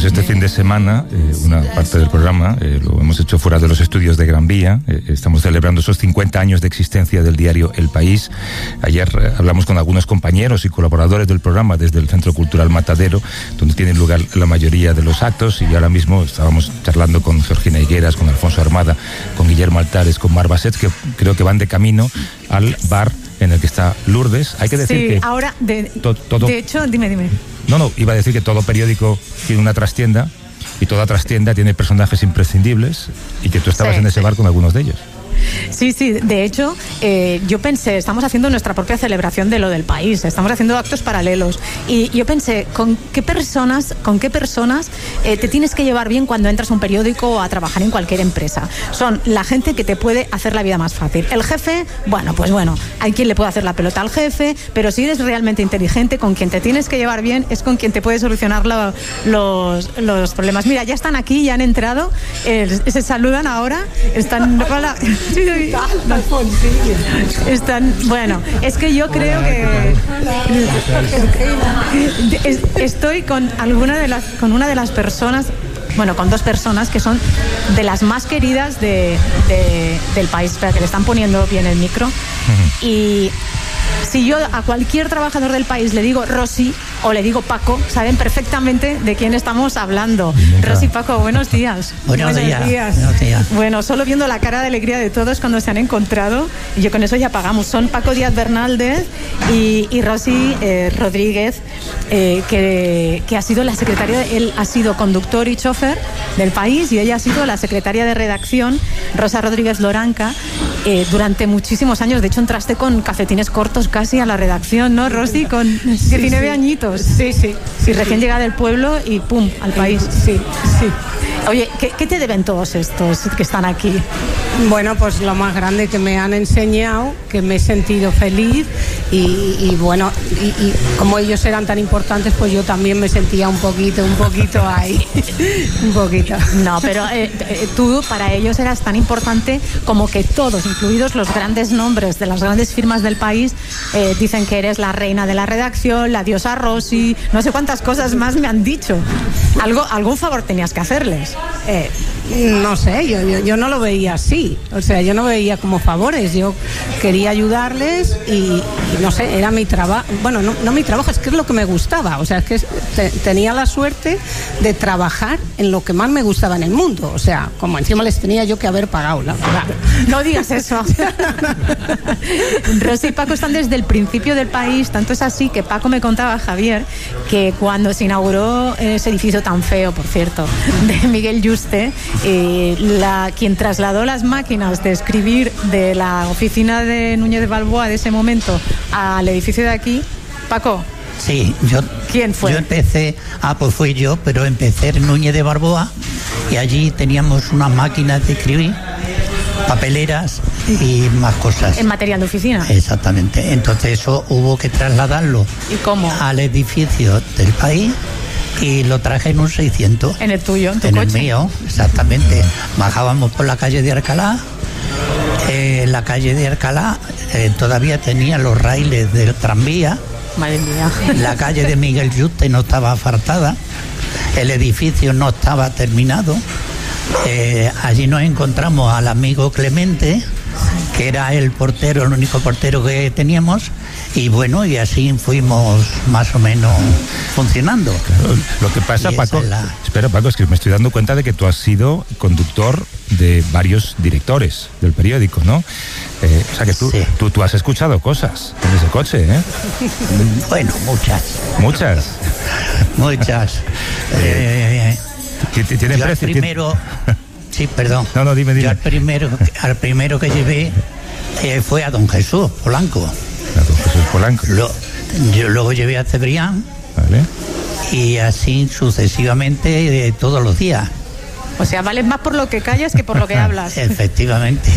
este fin de semana, una parte del programa lo hemos hecho fuera de los estudios de Gran Vía. Estamos celebrando esos 50 años de existencia del diario El País. Ayer hablamos con algunos compañeros y colaboradores del programa desde el Centro Cultural Matadero, donde tienen lugar la mayoría de los actos, y ahora mismo estábamos charlando con Georgina Higueras, con Alfonso Armada, con Guillermo Altares, con Mar Basset, que creo que van de camino al bar en el que está Lourdes. Hay que decir que... ahora, de hecho, dime. No, iba a decir que todo periódico tiene una trastienda, y toda trastienda tiene personajes imprescindibles, y que tú estabas en ese bar con algunos de ellos. Sí, de hecho, yo pensé, estamos haciendo nuestra propia celebración de lo del país, estamos haciendo actos paralelos, y yo pensé, ¿con qué personas te tienes que llevar bien cuando entras a un periódico o a trabajar en cualquier empresa? Son la gente que te puede hacer la vida más fácil. El jefe, pues hay quien le puede hacer la pelota al jefe, pero si eres realmente inteligente, con quien te tienes que llevar bien es con quien te puede solucionar los problemas. Mira, ya están aquí, ya han entrado, se saludan ahora, están... Están, es que yo creo que estoy con una de las personas, con dos personas que son de las más queridas del país. Espera, que le están poniendo bien el micro. Y si yo a cualquier trabajador del país le digo Rosy o le digo Paco, saben perfectamente de quién estamos hablando. Rosy, Paco, buenos días. Buenos días. Bueno, solo viendo la cara de alegría de todos cuando se han encontrado, y yo con eso ya pagamos. Son Paco Díaz Bernaldez y Rosy Rodríguez, que ha sido la secretaria, él ha sido conductor y chofer del país, y ella ha sido la secretaria de redacción, Rosa Rodríguez Loranca, durante muchísimos años. De hecho, entraste con cafetines cortos casi a la redacción, ¿no, Rosy? Con 19 añitos. Sí. Y recién llegada del pueblo y ¡pum!, al país. Sí. Oye, ¿qué te deben todos estos que están aquí? Bueno, pues lo más grande, que me han enseñado, que me he sentido feliz, y como ellos eran tan importantes, pues yo también me sentía un poquito ahí. Un poquito. No, pero tú para ellos eras tan importante como que todos, incluidos los grandes nombres de las grandes firmas del país, dicen que eres la reina de la redacción, la diosa Rosy, no sé cuántas cosas más me han dicho. Algún favor tenías que hacerles. No sé, yo no lo veía así. O sea, yo no veía como favores. Yo quería ayudarles y no sé, era mi trabajo. Bueno, no mi trabajo, es que es lo que me gustaba. O sea, es que tenía la suerte de trabajar en lo que más me gustaba en el mundo. O sea, como encima les tenía yo que haber pagado, la verdad. No digas eso. Rosy y Paco están desde el principio del país. Tanto es así que Paco me contaba, Javier, que cuando se inauguró ese edificio tan feo, por cierto, de Miguel Yuste, quien trasladó las máquinas de escribir de la oficina de Núñez de Balboa de ese momento al edificio de aquí, Paco. Sí, ¿Quién fue? Yo empecé, pues fui yo, pero empecé en Núñez de Balboa, y allí teníamos unas máquinas de escribir, papeleras y más cosas. ¿En material de oficina? Exactamente. Entonces eso hubo que trasladarlo. ¿Y cómo? Al edificio del país, y lo traje en un 600. ¿En el tuyo? ¿En tu coche? En el mío, exactamente. Bajábamos por la calle de Alcalá. La calle de Alcalá todavía tenía los raíles del tranvía. Madre mía. La calle de Miguel Yuste no estaba asfaltada. El edificio no estaba terminado. Allí nos encontramos al amigo Clemente, que era el único portero que teníamos, y así fuimos más o menos funcionando. Claro, lo que pasa, Paco, espera, Paco, es que me estoy dando cuenta de que tú has sido conductor de varios directores del periódico, ¿no? O sea que tú has escuchado cosas en ese coche, ¿eh? Bueno, muchas. ¿Tiene yo precio? Primero, sí, perdón. No, dime. Yo al primero que llevé fue a don Jesús Polanco. A don Jesús Polanco. Yo luego llevé a Cebrián. Vale. Y así sucesivamente todos los días. O sea, vales más por lo que callas que por lo que hablas. Efectivamente.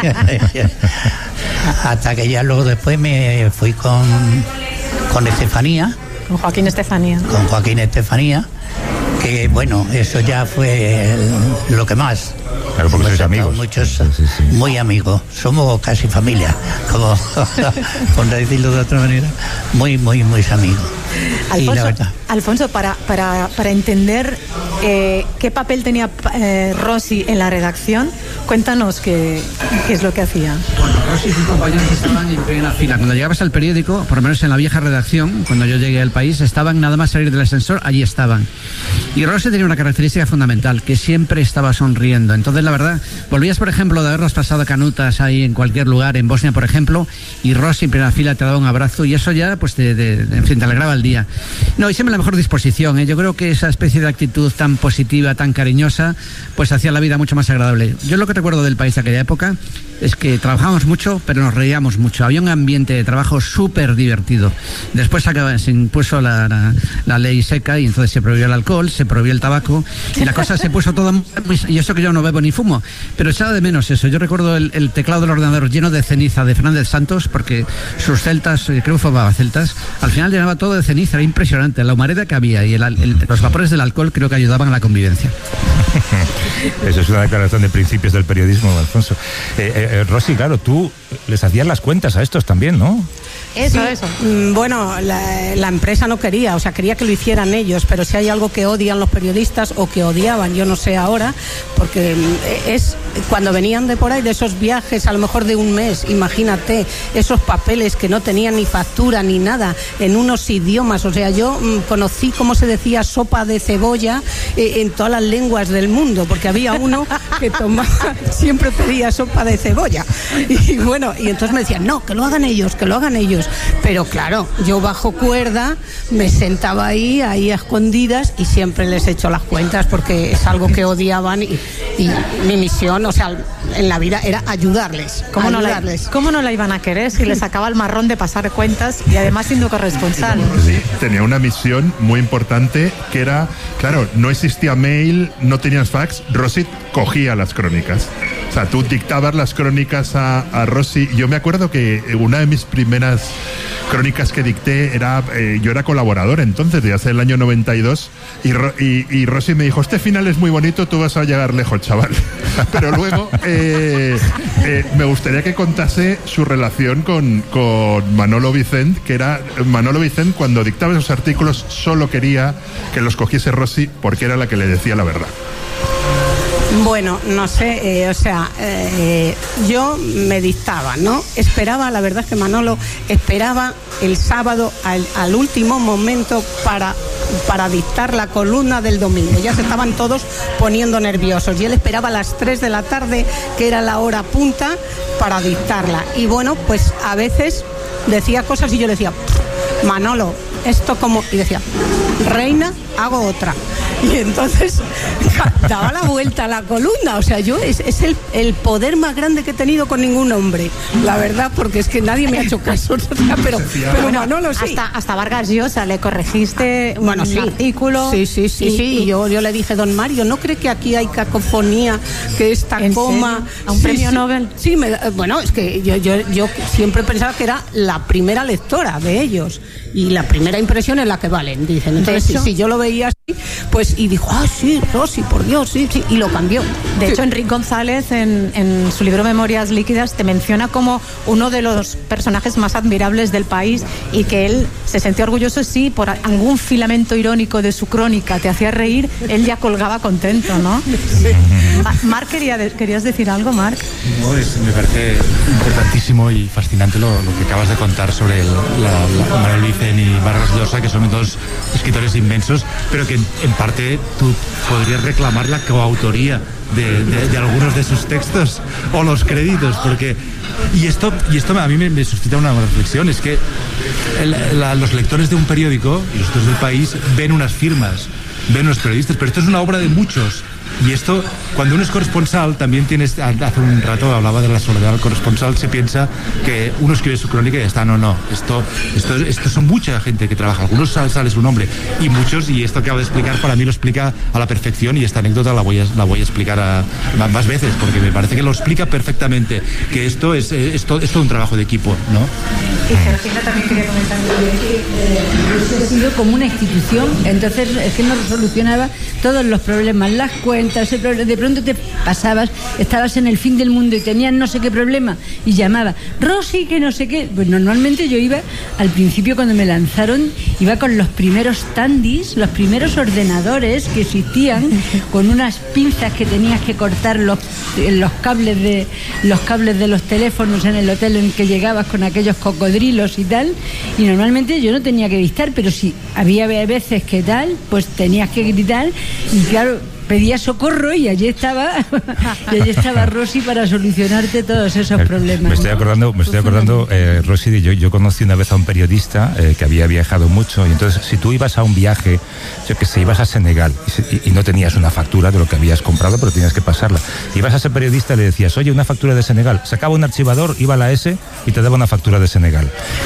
Hasta que ya luego después me fui con Estefanía. Con Joaquín Estefanía. Con Joaquín Estefanía. Que bueno, eso ya fue lo que más. Claro, porque sois amigos. Muchos, muy amigos. Somos casi familia, como por decirlo de otra manera. Muy amigos. Alfonso, para entender qué papel tenía Rossi en la redacción, cuéntanos qué es lo que hacía. Bueno, Rossi y sus compañeros estaban en primera fila. Cuando llegabas al periódico, por lo menos en la vieja redacción, cuando yo llegué al país, estaban nada más salir del ascensor, allí estaban. Y Rossi tenía una característica fundamental, que siempre estaba sonriendo. Entonces, la verdad, volvías, por ejemplo, de haberlas pasado canutas ahí en cualquier lugar, en Bosnia, por ejemplo, y Rossi en primera fila te daba un abrazo, y eso ya, pues, en fin, te alegraba el día. No, y siempre la mejor disposición, ¿eh? Yo creo que esa especie de actitud tan positiva, tan cariñosa, pues hacía la vida mucho más agradable. Yo lo que recuerdo del país de aquella época es que trabajábamos mucho, pero nos reíamos mucho. Había un ambiente de trabajo súper divertido. Después se impuso la ley seca y entonces se prohibió el alcohol, se prohibió el tabaco y la cosa se puso todo... Y eso que yo no bebo ni fumo, pero echaba de menos eso. Yo recuerdo el teclado del ordenador lleno de ceniza de Fernández Santos, porque sus celtas, creo que fumaba celtas, al final llenaba todo de ceniza, era impresionante. La humareda que había y los vapores del alcohol creo que ayudaban a la convivencia. Eso es una declaración de principios del periodismo, Alfonso. Rossi, claro, tú les hacías las cuentas a estos también, ¿no? Eso. Bueno, la empresa no quería, o sea, quería que lo hicieran ellos, pero si hay algo que odian los periodistas o que odiaban, yo no sé ahora, porque es cuando venían de por ahí, de esos viajes, a lo mejor de un mes, imagínate, esos papeles que no tenían ni factura ni nada, en unos idiomas, o sea, yo conocí cómo se decía sopa de cebolla en todas las lenguas del mundo, porque había uno que tomaba, siempre pedía sopa de cebolla, y bueno, y entonces me decían, no, que lo hagan ellos, pero claro, yo bajo cuerda, me sentaba ahí a escondidas y siempre les echo las cuentas porque es algo que odiaban y mi misión, o sea, en la vida era ayudarles. ¿Cómo no la iban a querer si les sacaba el marrón de pasar cuentas y además siendo corresponsal? Sí, tenía una misión muy importante que era, claro, no existía mail, no tenías fax, Rossi cogía las crónicas. O sea, tú dictabas las crónicas a Rossi. Yo me acuerdo que una de mis primeras crónicas que dicté yo era colaborador entonces, ya hace el año 92, y Rossi me dijo, este final es muy bonito, tú vas a llegar lejos, chaval. Pero luego me gustaría que contase su relación con Manolo Vicent, que era Manolo Vicent, cuando dictaba esos artículos solo quería que los cogiese Rossi porque era la que le decía la verdad. Bueno, no sé, yo me dictaba, ¿no? Esperaba, la verdad es que Manolo esperaba el sábado al último momento para dictar la columna del domingo. Ya se estaban todos poniendo nerviosos y él esperaba a las 3 de la tarde, que era la hora punta, para dictarla. Y bueno, pues a veces decía cosas y yo le decía, Manolo, esto como... Y decía, reina, hago otra. Y entonces daba la vuelta a la columna. O sea, yo es el poder más grande que he tenido con ningún hombre, la verdad, porque es que nadie me ha hecho caso. Pero bueno, Manolo sí. Hasta Vargas Llosa le corregiste un artículo. Sí. Y yo le dije, don Mario, ¿no cree que aquí hay cacofonía, que esta coma... ¿Serio? ¿A un premio Nobel? Sí, bueno, es que yo siempre pensaba que era la primera lectora de ellos. Y la primera impresión es la que valen, dicen. Entonces, si yo lo veía así, pues, y dijo, sí, Rossi, por Dios, sí, y lo cambió. De hecho, Enrique González, en su libro Memorias Líquidas, te menciona como uno de los personajes más admirables del país y que él se sentía orgulloso si por algún filamento irónico de su crónica te hacía reír, él ya colgaba contento, ¿no? Sí. Marc, ¿querías decir algo, Marc? No, me parece importantísimo y fascinante lo que acabas de contar sobre Manuel Vicent y Vargas Llosa, que son dos escritores inmensos, pero que en parte tú podrías reclamar la coautoría de algunos de sus textos o los créditos, porque y esto a mí me suscita una reflexión, es que los lectores de un periódico y los lectores del país ven unas firmas, ven unos periodistas, pero esto es una obra de muchos. Y esto, cuando uno es corresponsal, también tienes, hace un rato hablaba de la soledad del corresponsal, se piensa que uno escribe su crónica y ya está. No, esto son mucha gente que trabaja, algunos sale su nombre, y muchos, y esto que acabo de explicar para mí lo explica a la perfección, y esta anécdota la voy a explicar más veces, porque me parece que lo explica perfectamente, que esto es todo un trabajo de equipo, ¿no? Y Georgina también quería comentar que ha sido como una institución, entonces es que nos solucionaba todos los problemas, las cuentas, cuenta, de pronto te pasabas, estabas en el fin del mundo y tenías no sé qué problema y llamaba, Rosy, que no sé qué. Pues normalmente yo iba, al principio cuando me lanzaron, iba con los primeros Tandis, los primeros ordenadores que existían, con unas pinzas que tenías que cortar los cables de los teléfonos en el hotel en que llegabas, con aquellos cocodrilos y tal, y normalmente yo no tenía que dictar, pero si había veces que tal, pues tenías que gritar, y claro, pedía socorro y allí estaba Rosy para solucionarte todos esos problemas. Me estoy acordando, Rosy, yo conocí una vez a un periodista que había viajado mucho, y entonces si tú ibas a un viaje, yo que sé, ibas a Senegal y no tenías una factura de lo que habías comprado, pero tenías que pasarla. Ibas a ese periodista y le decías, oye, una factura de Senegal. Sacaba un archivador, iba a la S y te daba una factura de Senegal.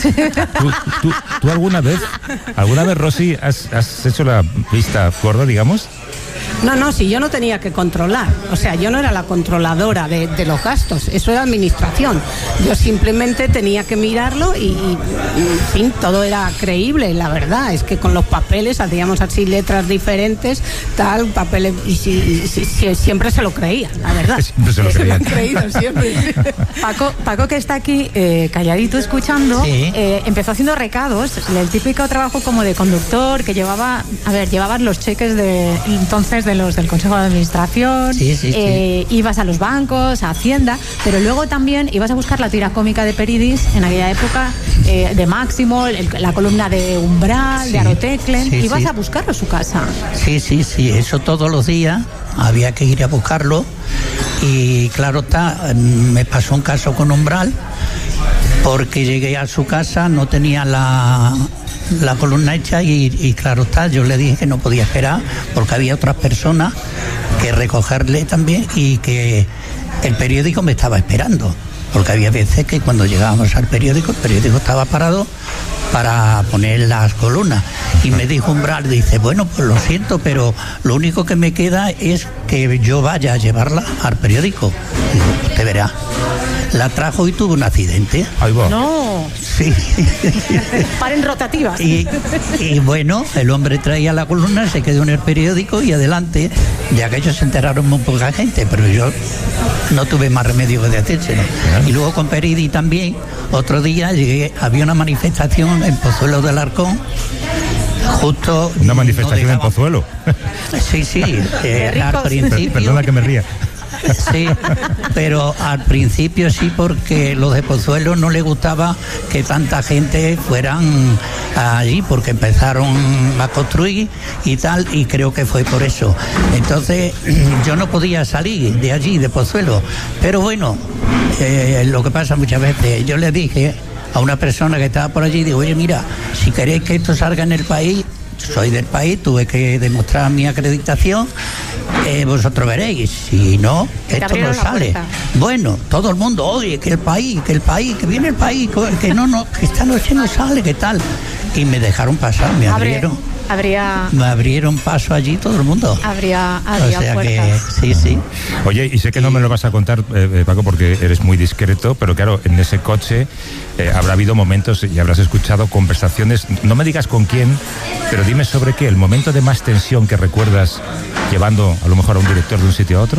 ¿Tú alguna vez, Rosy, has hecho la vista gorda, digamos? No, si yo no tenía que controlar, o sea, yo no era la controladora de los gastos, eso era administración. Yo simplemente tenía que mirarlo y en fin, todo era creíble. La verdad es que con los papeles hacíamos así letras diferentes, tal, papeles, y siempre se lo creían, la verdad. Siempre se lo creían. Se lo han creído, siempre. Paco, que está aquí calladito escuchando, sí. Empezó haciendo recados, el típico trabajo como de conductor, que llevabas los cheques entonces del Consejo de Administración, sí. Ibas a los bancos, a Hacienda, pero luego también ibas a buscar la tira cómica de Peridis en aquella época, de Máximo, la columna de Umbral, de Aroteclen, ibas a buscarlo a su casa. Sí, eso todos los días había que ir a buscarlo, y claro está, me pasó un caso con Umbral, porque llegué a su casa, no tenía la columna hecha y claro está, yo le dije que no podía esperar porque había otras personas que recogerle también, y que el periódico me estaba esperando, porque había veces que cuando llegábamos al periódico, el periódico estaba parado para poner las columnas, y me dijo Umbral, dice, bueno, pues lo siento, pero lo único que me queda es que yo vaya a llevarla al periódico. Digo, usted verá. La trajo y tuvo un accidente. Ahí va. No. Sí. Paren rotativas. Y bueno, el hombre traía la columna, se quedó en el periódico y adelante. De aquello se enteraron muy poca gente, pero yo no tuve más remedio que decírselo. Y luego con Peridi también, otro día llegué, había una manifestación en Pozuelo del Arcón. Justo. ¿Una manifestación en Pozuelo? Sí, al principio. Perdona que me ría. Sí, pero al principio sí, porque los de Pozuelo no les gustaba que tanta gente fueran allí, porque empezaron a construir y tal, y creo que fue por eso. Entonces yo no podía salir de allí, de Pozuelo, pero bueno, lo que pasa muchas veces, yo le dije a una persona que estaba por allí, digo, oye, mira, si queréis que esto salga en el país, soy del país, tuve que demostrar mi acreditación, vosotros veréis, si no, esto no sale. Bueno, todo el mundo, oye, que el país, que viene el país, que que esta noche no sale, ¿qué tal? Y me dejaron pasar, me abrieron paso allí todo el mundo. Habría o sea puertas. Que sí. Oye, y sé que no me lo vas a contar, Paco, porque eres muy discreto, pero claro, en ese coche habrá habido momentos y habrás escuchado conversaciones, no me digas con quién, pero dime sobre qué, el momento de más tensión que recuerdas llevando a lo mejor a un director de un sitio a otro.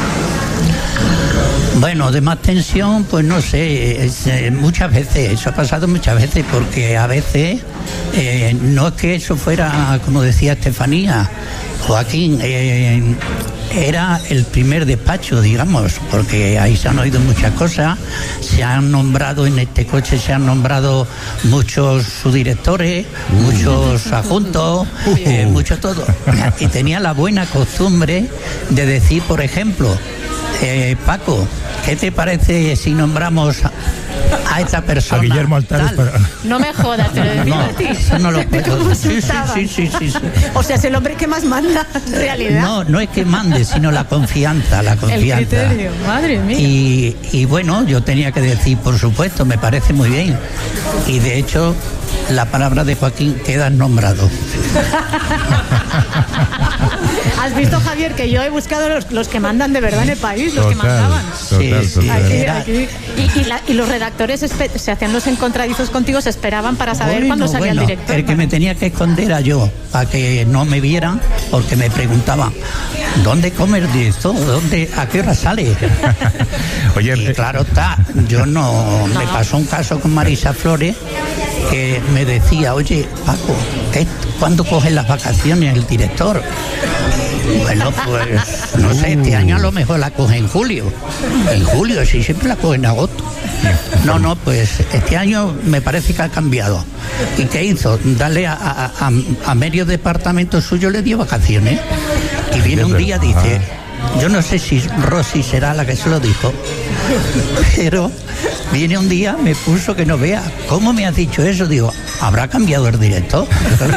Bueno, de más tensión, pues no sé, muchas veces, eso ha pasado muchas veces, porque a veces no es que eso fuera, como decía Estefanía, Joaquín, era el primer despacho, digamos, porque ahí se han oído muchas cosas, se han nombrado en este coche, se han nombrado muchos subdirectores, muchos adjuntos, mucho todo. Y tenía la buena costumbre de decir, por ejemplo, Paco, ¿qué te parece si nombramos a esta persona? A Guillermo Altares. No me jodas, te lo decía a ti. Eso no lo puedo. Sí. O sea, es el hombre que más manda, en realidad. No es que mande, sino la confianza. El criterio, madre mía. Y bueno, yo tenía que decir, por supuesto, me parece muy bien. Y de hecho, la palabra de Joaquín queda nombrado. ¿Has visto, Javier, que yo he buscado los que mandan de verdad en el país, los que mandaban. Total. Aquí. Y los redactores se hacían los encontradizos contigo, se esperaban para saber cuándo salía el director. El que me tenía que esconder era yo, para que no me vieran, porque me preguntaban, ¿dónde come el director? ¿A qué hora sale? Oye, y claro está, yo no. Me pasó un caso con Marisa Flores, que me decía, oye, Paco, ¿cuándo cogen las vacaciones el director? Bueno, pues no sé, este año a lo mejor la coge en julio. En julio, sí, siempre la coge en agosto. No, pues este año me parece que ha cambiado. ¿Y qué hizo? Darle a medio departamento suyo le dio vacaciones. Y viene un día, dice, yo no sé si Rosy será la que se lo dijo, pero viene un día, me puso que no vea. ¿Cómo me has dicho eso? Digo, ¿habrá cambiado el director?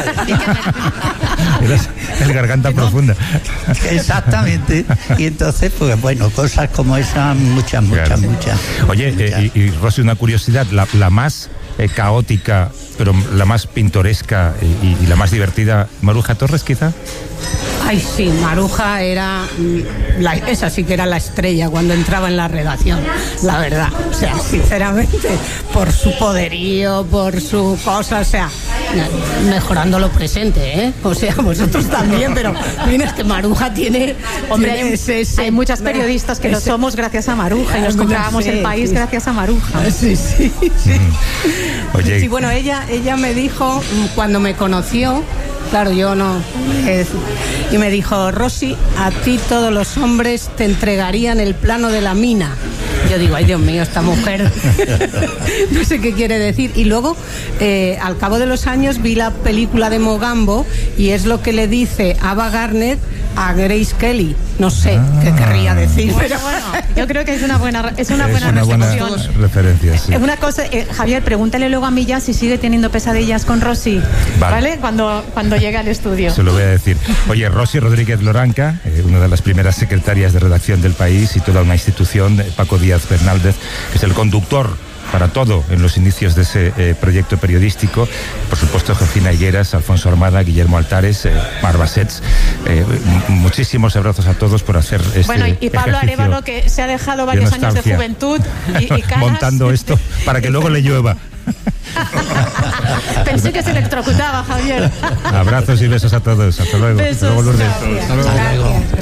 El garganta profunda. Exactamente. Y entonces, pues bueno, cosas como esas, muchas. Oye, y Rosy, una curiosidad, la más caótica, pero la más pintoresca y la más divertida, Maruja Torres, quizá. Ay, sí, Maruja era... esa sí que era la estrella cuando entraba en la redacción, la verdad. O sea, sinceramente, por su poderío, por su cosa, o sea, mejorando lo presente, ¿eh? O sea, vosotros también, pero es que Maruja tiene... Hombre, hay muchas periodistas que lo somos gracias a Maruja y nos comprábamos el país gracias a Maruja. Sí. Oye. Sí, bueno, ella me dijo, cuando me conoció, claro, yo no... y me dijo, Rosy, a ti todos los hombres te entregarían el plano de la mina. Yo digo, ay Dios mío, esta mujer no sé qué quiere decir. Y luego, al cabo de los años, vi la película de Mogambo y es lo que le dice Ava Gardner a Grace Kelly. No sé qué querría decir, pero bueno, yo creo que es una buena referencia. Sí. Una cosa, Javier, pregúntale luego a Milla si sigue teniendo pesadillas con Rosy, ¿vale? Cuando llegue al estudio. Se lo voy a decir. Oye, Rosy Rodríguez Loranca, una de las primeras secretarias de redacción del país y toda una institución, Paco Díaz Bernaldez, que es el conductor para todo en los inicios de ese proyecto periodístico. Por supuesto, Josefina Higueras, Alfonso Armada, Guillermo Altares, Mar Basets. Muchísimos abrazos a todos por hacer este Bueno, y Pablo Arévalo, que se ha dejado varios años de juventud y caras. Montando esto para que luego le llueva. Pensé que se electrocutaba, Javier. Abrazos y besos a todos. Hasta luego. Besos. Hasta luego, Lourdes. Gracias. Hasta luego.